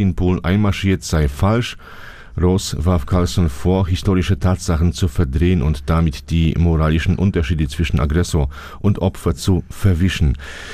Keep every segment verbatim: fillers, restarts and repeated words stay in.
in Polen einmarschiert, sei falsch. Ross warf Carlson vor, historische Tatsachen zu verdrehen und damit die moralischen Unterschiede zwischen Aggressor und Opfer zu verwischen.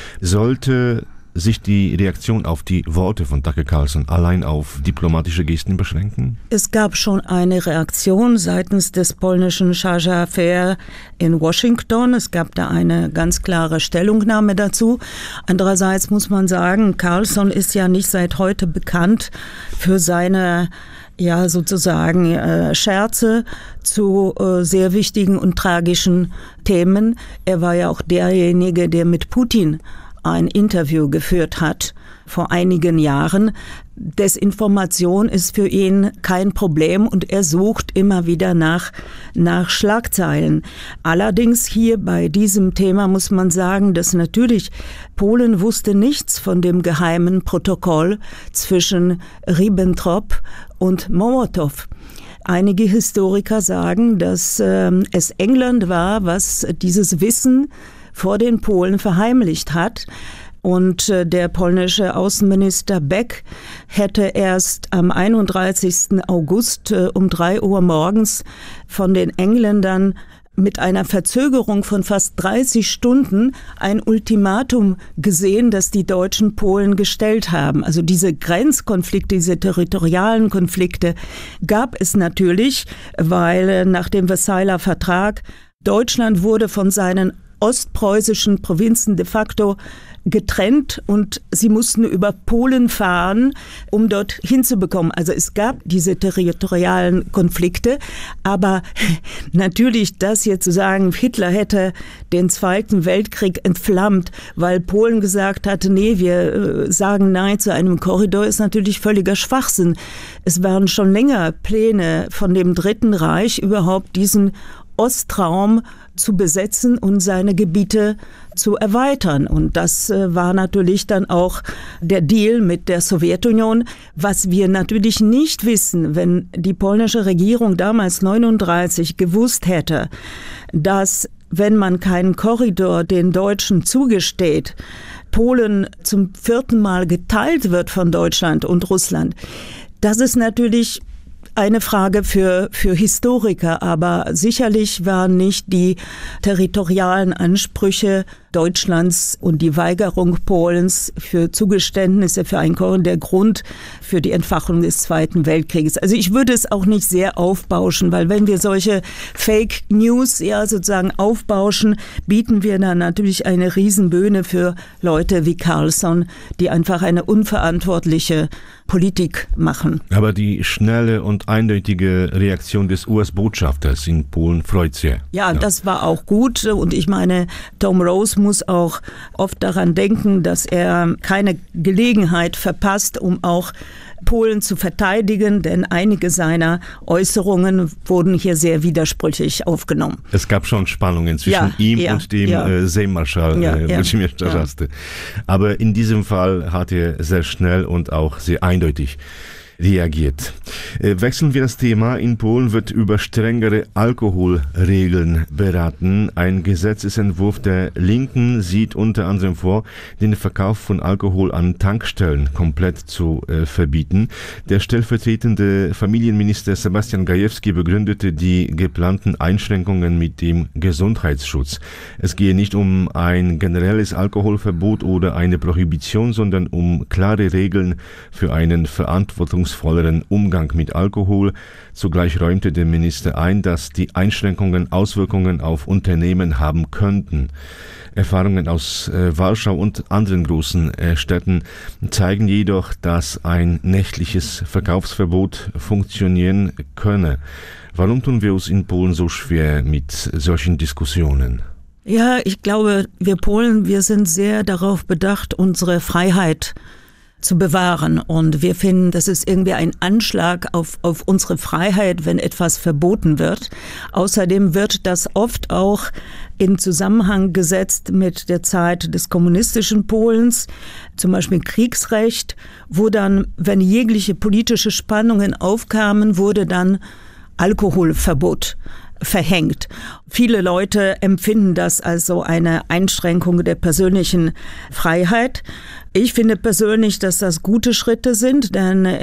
Sollte sich die Reaktion auf die Worte von Tucker Carlson allein auf diplomatische Gesten beschränken? Es gab schon eine Reaktion seitens des polnischen Charge d'Affaires in Washington. Es gab da eine ganz klare Stellungnahme dazu. Andererseits muss man sagen, Carlson ist ja nicht seit heute bekannt für seine ja sozusagen äh, Scherze zu äh, sehr wichtigen und tragischen Themen. Er war ja auch derjenige, der mit Putin ein Interview geführt hat vor einigen Jahren. Desinformation ist für ihn kein Problem und er sucht immer wieder nach, nach Schlagzeilen. Allerdings hier bei diesem Thema muss man sagen, dass natürlich Polen wusste nichts von dem geheimen Protokoll zwischen Ribbentrop und Molotow. Einige Historiker sagen, dass äh, es England war, was dieses Wissen vor den Polen verheimlicht hat. Und äh, der polnische Außenminister Beck hätte erst am einunddreißigsten August äh, um drei Uhr morgens von den Engländern mit einer Verzögerung von fast dreißig Stunden ein Ultimatum gesehen, das die deutschen Polen gestellt haben. Also diese Grenzkonflikte, diese territorialen Konflikte gab es natürlich, weil äh, nach dem Versailler Vertrag Deutschland wurde von seinen ostpreußischen Provinzen de facto getrennt und sie mussten über Polen fahren, um dort hinzubekommen. Also es gab diese territorialen Konflikte, aber natürlich das jetzt zu sagen, Hitler hätte den Zweiten Weltkrieg entflammt, weil Polen gesagt hatte, nee, wir sagen Nein zu einem Korridor, ist natürlich völliger Schwachsinn. Es waren schon länger Pläne von dem Dritten Reich, überhaupt diesen Ostraum zu besetzen und seine Gebiete zu erweitern. Und das äh, war natürlich dann auch der Deal mit der Sowjetunion. Was wir natürlich nicht wissen, wenn die polnische Regierung damals neununddreißig gewusst hätte, dass, wenn man keinen Korridor den Deutschen zugesteht, Polen zum vierten Mal geteilt wird von Deutschland und Russland. Das ist natürlich eine Frage für, für Historiker, aber sicherlich waren nicht die territorialen Ansprüche Deutschlands und die Weigerung Polens für Zugeständnisse für ein Korridor der Grund für die Entfachung des Zweiten Weltkrieges. Also ich würde es auch nicht sehr aufbauschen, weil wenn wir solche Fake News ja sozusagen aufbauschen, bieten wir dann natürlich eine Riesenbühne für Leute wie Carlson, die einfach eine unverantwortliche Politik machen. Aber die schnelle und eindeutige Reaktion des U S-Botschafters in Polen freut sehr. Ja, ja, das war auch gut und ich meine, Tom Rose muss auch oft daran denken, dass er keine Gelegenheit verpasst, um auch Polen zu verteidigen, denn einige seiner Äußerungen wurden hier sehr widersprüchlich aufgenommen. Es gab schon Spannungen zwischen ja, ihm ja, und dem ja. äh, Seemarschall ja, äh, ja, Włodzimierz Czarzasty. Ja. Aber in diesem Fall hat er sehr schnell und auch sehr eindeutig reagiert. Äh, wechseln wir das Thema. In Polen wird über strengere Alkoholregeln beraten. Ein Gesetzesentwurf der Linken sieht unter anderem vor, den Verkauf von Alkohol an Tankstellen komplett zu äh, verbieten. Der stellvertretende Familienminister Sebastian Gajewski begründete die geplanten Einschränkungen mit dem Gesundheitsschutz. Es gehe nicht um ein generelles Alkoholverbot oder eine Prohibition, sondern um klare Regeln für einen verantwortungsvollen volleren Umgang mit Alkohol. Zugleich räumte der Minister ein, dass die Einschränkungen Auswirkungen auf Unternehmen haben könnten. Erfahrungen aus äh, Warschau und anderen großen äh, Städten zeigen jedoch, dass ein nächtliches Verkaufsverbot funktionieren könne. Warum tun wir uns in Polen so schwer mit solchen Diskussionen? Ja, ich glaube, wir Polen, wir sind sehr darauf bedacht, unsere Freiheit zu bewahren. Und wir finden, das ist irgendwie ein Anschlag auf, auf unsere Freiheit, wenn etwas verboten wird. Außerdem wird das oft auch in Zusammenhang gesetzt mit der Zeit des kommunistischen Polens, zum Beispiel Kriegsrecht, wo dann, wenn jegliche politische Spannungen aufkamen, wurde dann Alkoholverbot verhängt. Viele Leute empfinden das als so eine Einschränkung der persönlichen Freiheit. Ich finde persönlich, dass das gute Schritte sind, denn